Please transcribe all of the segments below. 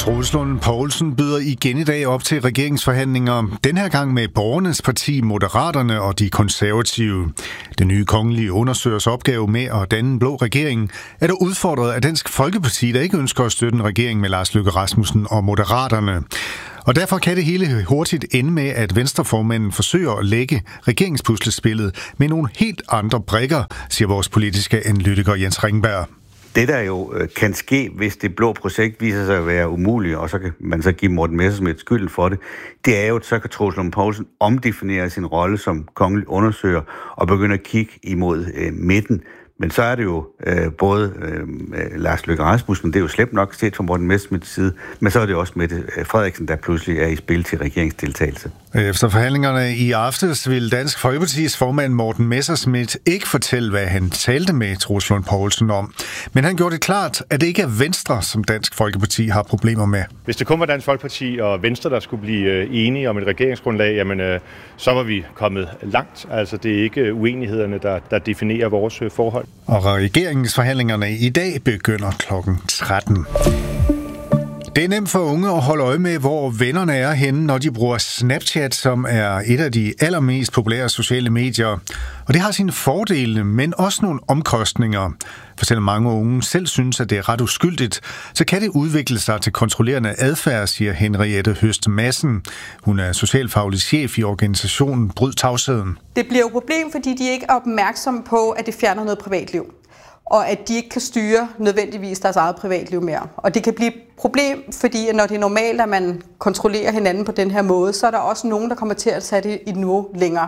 Troels Lund Poulsen byder igen i dag op til regeringsforhandlinger. Den her gang med borgernes parti, Moderaterne og de konservative. Den nye kongelige undersøgers opgave med at danne en blå regering er der udfordret af Dansk Folkeparti, der ikke ønsker at støtte en regering med Lars Løkke Rasmussen og Moderaterne. Og derfor kan det hele hurtigt ende med, at Venstreformanden forsøger at lægge regeringspuslespillet med nogle helt andre brikker, siger vores politiske analytiker Jens Ringberg. Det, der jo kan ske, hvis det blå projekt viser sig at være umuligt, og så kan man så give Morten Messerschmidt skylden for det, det er jo, at så kan Troels Lund Poulsen omdefinere sin rolle som kongelig undersøger og begynde at kigge imod midten. Men så er det jo både Lars Løkke Rasmussen, det er jo slemt nok set fra Morten Messerschmidts side, men så er det også Mette Frederiksen, der pludselig er i spil til regeringsdeltagelse. Efter forhandlingerne i aftes vil Dansk Folkepartis formand Morten Messerschmidt ikke fortælle, hvad han talte med Troels Lund Poulsen om. Men han gjorde det klart, at det ikke er Venstre, som Dansk Folkeparti har problemer med. Hvis det kun var Dansk Folkeparti og Venstre, der skulle blive enige om et regeringsgrundlag, jamen, så var vi kommet langt. Altså, det er ikke uenighederne, der definerer vores forhold. Og regeringsforhandlingerne i dag begynder klokken 13. Det er nemt for unge at holde øje med, hvor vennerne er henne, når de bruger Snapchat, som er et af de allermest populære sociale medier. Og det har sine fordele, men også nogle omkostninger. For selvom mange unge selv synes, at det er ret uskyldigt, så kan det udvikle sig til kontrollerende adfærd, siger Henriette Høst Madsen. Hun er socialfaglig chef i organisationen Bryd Tavsheden. Det bliver jo et problem, fordi de ikke er opmærksomme på, at det fjerner noget privatliv. Og at de ikke kan styre nødvendigvis deres eget privatliv mere. Og det kan blive et problem, fordi når det er normalt, at man kontrollerer hinanden på den her måde, så er der også nogen, der kommer til at sætte det et niveau længere.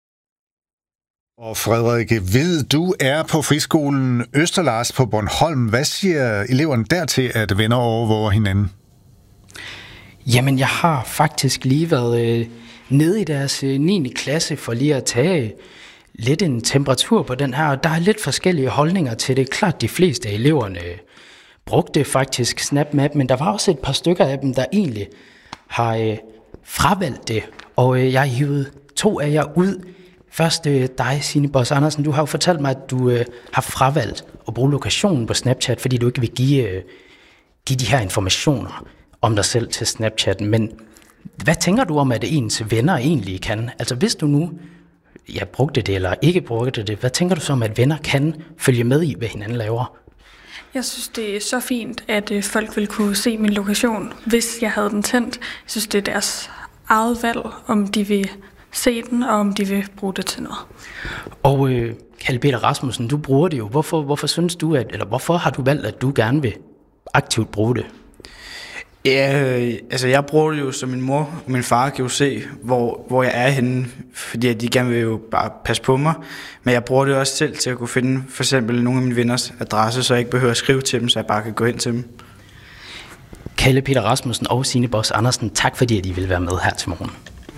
Og Frederik Hvid, du er på friskolen Østerlars på Bornholm. Hvad siger eleverne dertil, at venner overvåger hinanden? Jamen, jeg har faktisk lige været nede i deres 9. klasse for lige at tage lidt en temperatur på den her, og der er lidt forskellige holdninger til det. Klart, de fleste af eleverne brugte faktisk SnapMap, men der var også et par stykker af dem, der egentlig har fravalgt det, og jeg har hivet 2 af jer ud. Først dig, Signe Boss Andersen, du har jo fortalt mig, at du har fravalgt at bruge lokationen på Snapchat, fordi du ikke vil give de her informationer om dig selv til Snapchatten. Men hvad tænker du om, at ens venner egentlig kan? Altså hvis du nu brugte det eller ikke brugte det, hvad tænker du så om, at venner kan følge med i, hvad hinanden laver? Jeg synes, det er så fint, at folk vil kunne se min lokation, hvis jeg havde den tændt. Jeg synes, det er deres eget valg, om de vil se den, og om de vil bruge det til noget. Og Kalle Peter Rasmussen, du bruger det jo. Hvorfor synes du, hvorfor har du valgt, at du gerne vil aktivt bruge det? Ja, altså jeg bruger det jo, så min mor og min far kan jo se, hvor jeg er henne, fordi de gerne vil jo bare passe på mig. Men jeg bruger det også selv til at kunne finde for eksempel nogle af mine venners adresse, så jeg ikke behøver at skrive til dem, så jeg bare kan gå hen til dem. Kalle Peter Rasmussen og Signe Boss Andersen, tak fordi I ville være med her til morgen.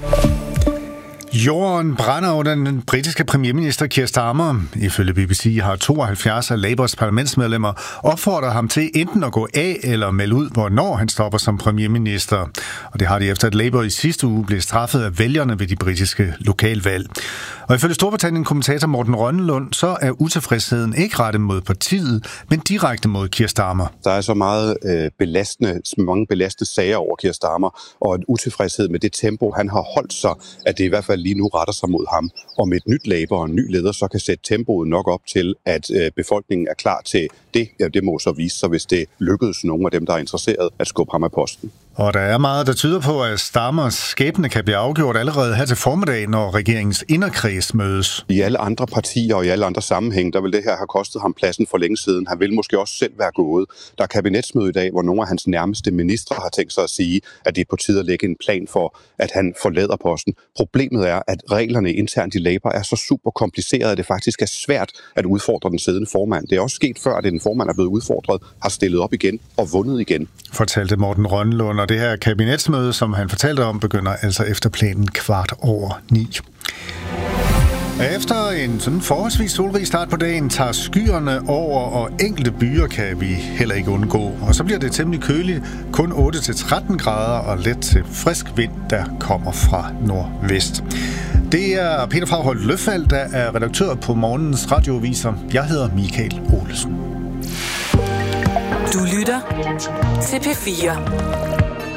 Jorden brænder under den britiske premierminister Keir Starmer. Ifølge BBC har 72 af Labours parlamentsmedlemmer opfordret ham til enten at gå af eller melde ud, hvornår han stopper som premierminister. Og det har de efter, at Labour i sidste uge blev straffet af vælgerne ved de britiske lokalvalg. Og ifølge Storbritannien-kommentator Morten Rønnelund, så er utilfredsheden ikke rettet mod partiet, men direkte mod Keir Starmer. Der er så mange belastende sager over Keir Starmer, og en utilfredshed med det tempo, han har holdt sig, at det i hvert fald lige nu retter sig mod ham. Og med et nyt Labour og en ny leder, så kan sætte tempoet nok op til, at befolkningen er klar til det. Ja, det må så vise sig, hvis det lykkedes nogle af dem, der er interesseret, at skubbe ham af posten. Og der er meget, der tyder på, at Starmers skæbne kan blive afgjort allerede her til formiddag, når regeringens inderkreds mødes. I alle andre partier og i alle andre sammenhæng, der vil det her have kostet ham pladsen for længe siden. Han vil måske også selv være gået. Der er kabinetsmøde i dag, hvor nogle af hans nærmeste ministre har tænkt sig at sige, at det er på tide at lægge en plan for, at han forlader posten. Problemet er, at reglerne internt i Labour er så super komplicerede, at det faktisk er svært at udfordre den siddende formand. Det er også sket før, at en formand er blevet udfordret, har stillet op igen og vundet igen. Fortalte Morten Rønnelund, og det her kabinetsmøde, som han fortalte om, begynder altså efter planen 9:15. Efter en sådan forholdsvis solrig start på dagen, tager skyerne over, og enkelte byer kan vi heller ikke undgå. Og så bliver det temmelig køligt, kun 8-13 grader og let til frisk vind, der kommer fra nordvest. Det er Peter Fragholt Løffald, der er redaktør på morgenens radioaviser. Jeg hedder Michael Olesen. Du lytter til P4.